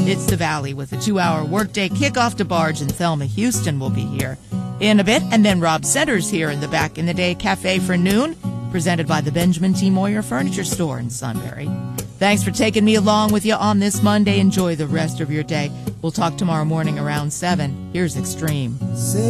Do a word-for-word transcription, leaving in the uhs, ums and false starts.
It's the Valley with a two-hour workday kickoff to Barge, and Thelma Houston will be here in a bit. And then Rob Center's here in the Back in the Day Cafe for noon, presented by the Benjamin T. Moyer Furniture Store in Sunbury. Thanks for taking me along with you on this Monday. Enjoy the rest of your day. We'll talk tomorrow morning around seven. Here's Extreme.